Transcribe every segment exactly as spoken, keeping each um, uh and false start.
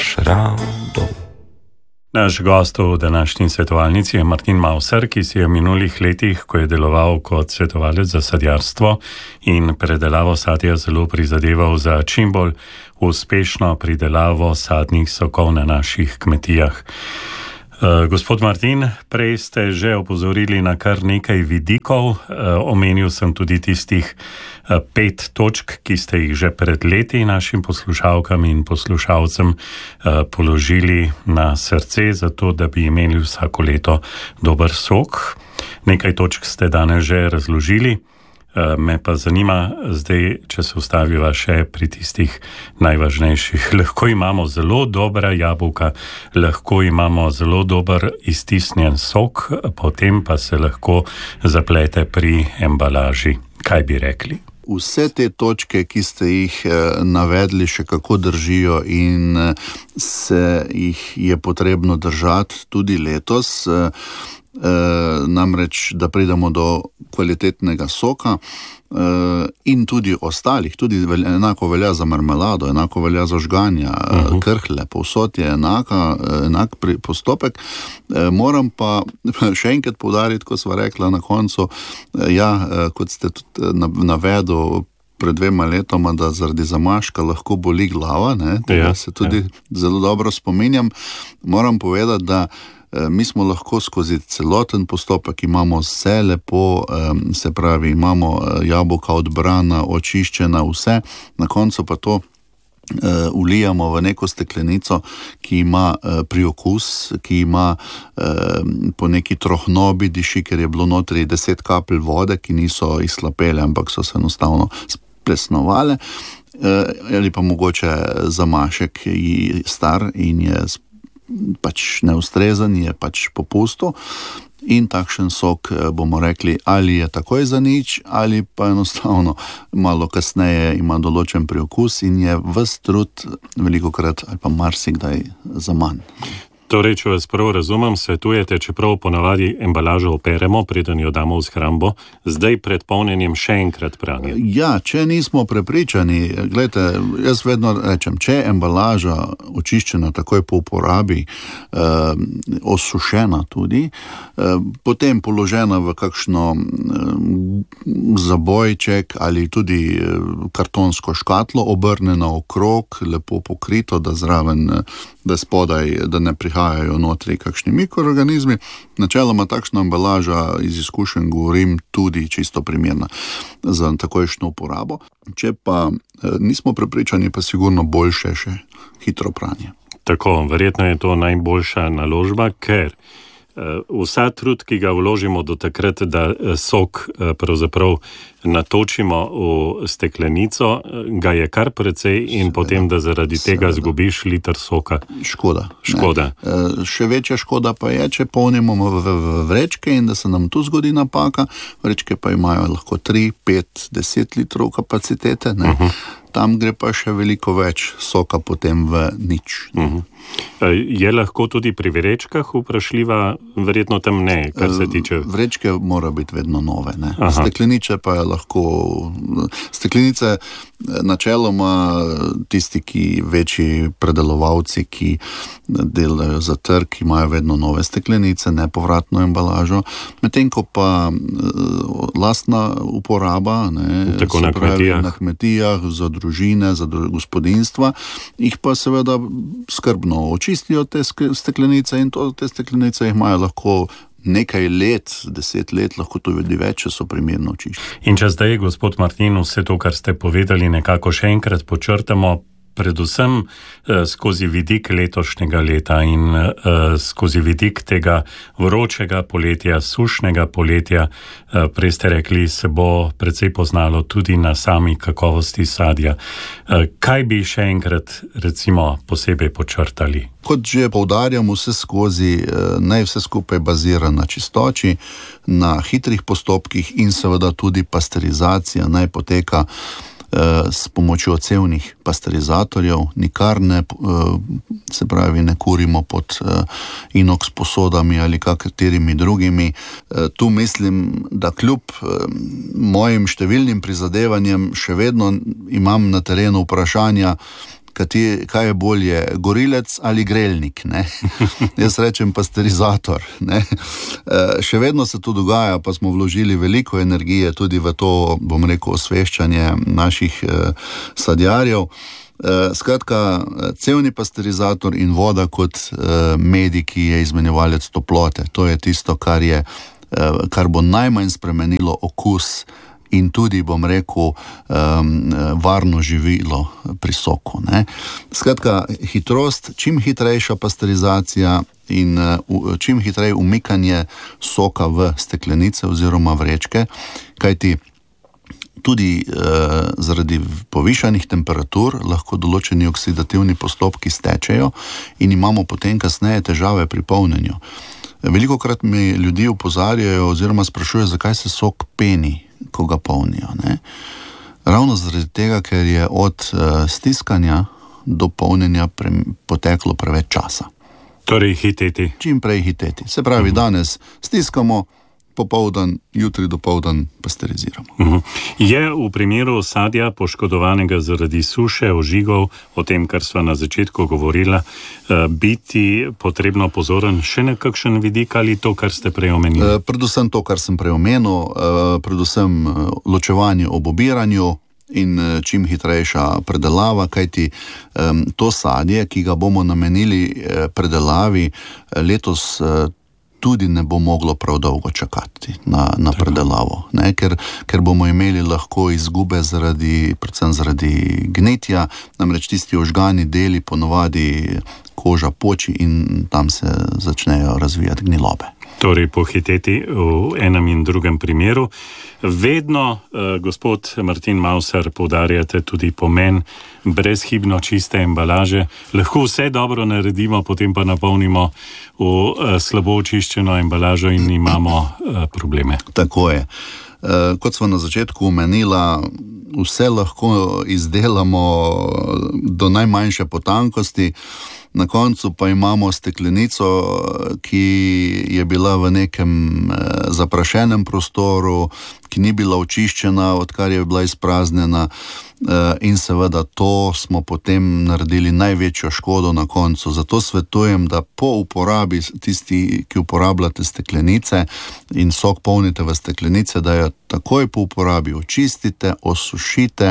šrambo. Naš gost v današnji svetovalnici je Martin Mauser, ki si je v minulih letih, ko je deloval kot svetovalec za sadjarstvo in predelavo sadja, zelo prizadeval za čim bolj uspešno pridelavo sadnih sokov na naših kmetijah. Uh, gospod Martin, prej ste že opozorili na kar nekaj vidikov, uh, omenil sem tudi tistih uh, pet točk, ki ste jih že pred leti našim poslušalkam in poslušalcem uh, položili na srce, zato da bi imeli vsako leto dober sok. Nekaj točk ste danes že razložili. Me pa zanima zdaj, če se ustaviva še pri tistih najvažnejših. Lahko imamo zelo dobra jabolka, lahko imamo zelo dober iztisnjen sok, potem pa se lahko zaplete pri embalaži. Kaj bi rekli? Vse te točke, ki ste jih navedli, še kako držijo in se jih je potrebno držati tudi letos. E, namreč, da pridemo do kvalitetnega soka e, in tudi ostalih, tudi velja, enako velja za marmelado, enako velja za žganja, uh-huh. krhle, povsod je enaka, enak postopek. E, moram pa še enkrat poudariti, ko sva rekla na koncu, e, ja, kot ste tudi navedli pred dvema letoma, da zaradi zamaška lahko boli glava, ne, tega ja, se tudi ja. zelo dobro spominjam. Moram povedati, da mi smo lahko skozi celoten postopek, imamo vse lepo, se pravi, imamo jabolka odbrana, očiščena, vse, na koncu pa to ulijamo v neko steklenico, ki ima priokus, ki ima po neki trohnobi diši, ker je bilo notri deset kapelj vode, ki niso izhlapele, ampak so se enostavno splesnovale, ali pa mogoče zamašek je star in je pač neustrezen, je pač popustu in takšen sok, bomo rekli, ali je takoj za nič, ali pa enostavno malo kasneje ima določen priokus in je ves trud velikokrat ali pa marsikdaj za manj. Torej, če vas prav razumem, svetujete, čeprav ponavadi embalažo operemo, preden jo damo v shrambo, zdaj pred polnjenjem še enkrat pranje. Ja, če nismo prepričani, gledajte, jaz vedno rečem, če je embalaža očiščena takoj po uporabi, eh, osušena tudi, eh, potem položena v kakšno eh, zabojček ali tudi eh, kartonsko škatlo, obrnjena okrog, lepo pokrito, da zraven, da spodaj, da ne prihajajo notri kakšni mikroorganizmi. Načeloma takšna embalaža iz izkušenj govorim tudi čisto primerna za takojšnjo uporabo. Če pa nismo prepričani, pa sigurno boljše še hitro pranje. Tako, verjetno je to najboljša naložba, ker vsa trud, ki ga vložimo do takrat, da sok pravzaprav natočimo v steklenico, ga je kar precej in potem, da zaradi tega zgubiš liter soka. Škoda. Škoda. Ne. Še večja škoda pa je, če polnimo v, v, v vrečke in da se nam tu zgodi napaka. Vrečke pa imajo lahko tri, pet, deset litrov kapacitete, ne. Uh-huh. Tam gre pa še veliko več soka potem v nič. Uh-huh. Je lahko tudi pri vrečkah vprašljiva? Verjetno tam ne, kar se tiče. Vrečke mora biti vedno nove, ne. Steklenice pa je lahko, steklenice načeloma tisti, ki večji predelovalci, ki delajo za trg, imajo vedno nove steklenice, nepovratno embalažo, medtem ko pa lastna uporaba, ne, tako na kmetijah. na kmetijah, za družine, za gospodinstva, jih pa seveda skrbno očistijo te steklenice in to, te steklenice jih imajo lahko nekaj let, deset let, lahko to vedi več, če so primerno očiščeni. In če zdaj, gospod Martin, vse to, kar ste povedali, nekako še enkrat počrtamo, predvsem eh, skozi vidik letošnjega leta in eh, skozi vidik tega vročega poletja, sušnega poletja, eh, prej ste rekli, se bo precej poznalo tudi na sami kakovosti sadja. Eh, kaj bi še enkrat recimo posebej počrtali? Kot že poudarjam vse skozi, eh, naj vse skupaj bazira na čistoči, na hitrih postopkih in seveda tudi pasterizacija naj poteka s pomočjo cevnih pasterizatorjev, nikar ne, se pravi, ne kurimo pod inox posodami ali katerimi drugimi. Tu mislim, da kljub mojim številnim prizadevanjem še vedno imam na terenu vprašanja, Kati, kaj je bolje, gorilec ali grelnik, ne? Jaz rečem pasterizator, ne? Še vedno se to dogaja, pa smo vložili veliko energije tudi v to, bom rekel, osveščanje naših sadjarjev. Skratka, cevni pasterizator in voda kot medij, ki je izmenjevalec toplote. To je tisto, kar je, kar bo najmanj spremenilo okus in tudi, bom rekel, varno živilo pri soku, ne. Skratka, hitrost, čim hitrejša pasterizacija in čim hitreje umikanje soka v steklenice oziroma vrečke, kajti tudi eh, zaradi povišanih temperatur lahko določeni oksidativni postopki stečejo in imamo potem kasneje težave pri polnjenju. Velikokrat mi ljudi opozarjajo oziroma sprašujejo, zakaj se sok peni, ko ga polnijo, ne? Ravno zaradi tega, ker je od eh, stiskanja do polnjenja pre, poteklo preveč časa. Torej hiteti. Čim prej hiteti. Se pravi, uh-huh. danes stiskamo, popoldan, jutri dopoldan pasteriziramo. Uh-huh. Je v primeru sadja poškodovanega zaradi suše, ožigov, o tem, kar sva na začetku govorila, biti potrebno pozoren še na kakšen vidik ali to, kar ste prej omenili? Predvsem to, kar sem prej omenil, predvsem ločevanje ob obiranju in čim hitrejša predelava, kajti to sadje, ki ga bomo namenili predelavi, letos tudi ne bo moglo prav dolgo čakati na, na predelavo, ne? Ker, ker bomo imeli lahko izgube zaradi, predvsem zaradi gnetja, namreč tisti ožgani deli ponovadi koža poči in tam se začnejo razvijati gnilobe. Torej pohiteti v enem in drugem primeru. Vedno, eh, gospod Martin Mauser, poudarjate tudi pomen brezhibno čiste embalaže. Lahko vse dobro naredimo, potem pa napolnimo v eh, slabo očiščeno embalažo in imamo eh, probleme. Tako je. Eh, kot smo na začetku omenila, vse lahko izdelamo do najmanjše potankosti, na koncu pa imamo steklenico, ki je bila v nekem zaprašenem prostoru, ki ni bila očiščena, odkar je bila izpraznjena, in seveda to smo potem naredili največjo škodo na koncu. Zato svetujem, da po uporabi, tisti, ki uporabljate steklenice in sok polnite v steklenice, da jo takoj po uporabi očistite, osušite,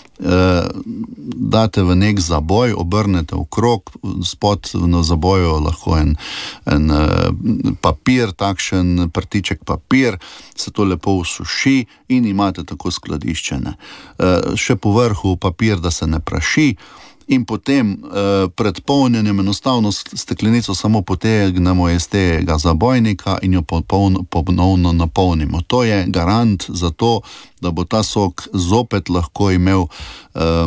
date v nek zaboj, obrnete v krog, spod na zaboju lahko en, en papir, takšen prtiček papir, se to lepo usuši in imate tako skladiščene. Še po vrhu papir, da se ne praši, in potem eh, pred polnjenjem enostavno steklenico samo potegnemo iz tega zabojnika in jo popolno, ponovno napolnimo. To je garant za to, da bo ta sok zopet lahko imel eh,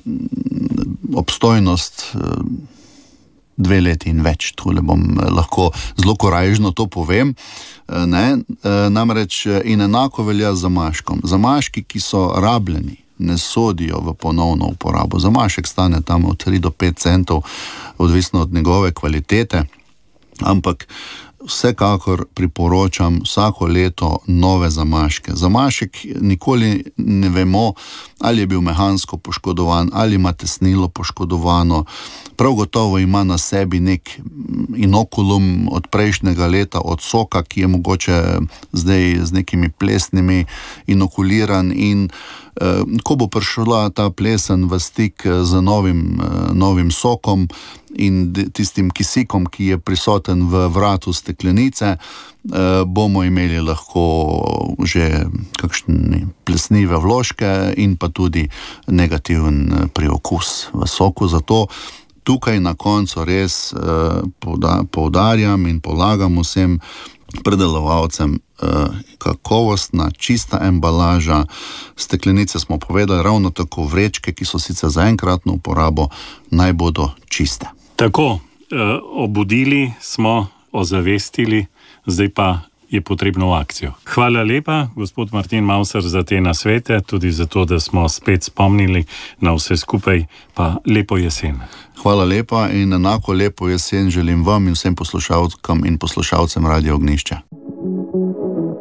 obstojnost eh, dve leti in več. Tule bom lahko zelo korajžno to povem. Ne? Namreč in enako velja z zamaškom. Zamaški, ki so rabljeni, ne sodijo v ponovno uporabo. Zamašek stane tam od tri do pet centov, odvisno od njegove kvalitete, ampak vsekakor priporočam vsako leto nove zamaške. Zamašek nikoli ne vemo, ali je bil mehansko poškodovan, ali ima tesnilo poškodovano. Prav gotovo ima na sebi nek inokulum od prejšnjega leta, od soka, ki je mogoče zdaj z nekimi plesnimi inokuliran in eh, ko bo prišla ta plesen v stik z novim, eh, novim sokom in tistim kisikom, ki je prisoten v vratu steklenice, eh, bomo imeli lahko že kakšne plesnive vložke in pa tudi negativen priokus v soku. Zato tukaj na koncu res eh, poudarjam in polagam vsem predelovalcem eh, kakovostna, čista embalaža. Steklenice smo povedali, ravno tako vrečke, ki so sicer za enkratno uporabo, naj bodo čiste. Tako, eh, obudili smo, ozavestili, zdaj pa je potrebno v akcijo. Hvala lepa, gospod Martin Mauser, za te nasvete, tudi za to, da smo spet spomnili na vse skupaj, pa lepo jesen. Hvala lepa in enako lepo jesen želim vam in vsem poslušalkam in poslušalcem Radio Ognjišče.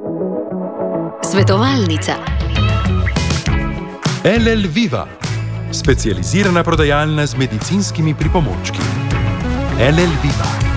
Svetovalnica. L L Viva. specializirana prodajalna z medicinskimi pripomočki. L L Viva.